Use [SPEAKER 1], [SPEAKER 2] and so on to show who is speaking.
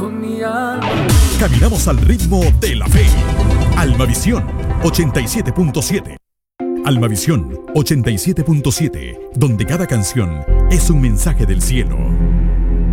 [SPEAKER 1] con mi alma.
[SPEAKER 2] Caminamos al ritmo de la fe. Almavisión 87.7. Almavisión 87.7, donde cada canción es un mensaje del cielo.